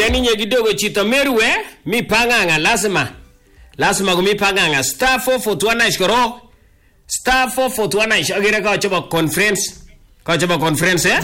Teninye kidogo chito merue mi panganga lazima kumi panganga star 441 korok star 441 agere ka chebo conference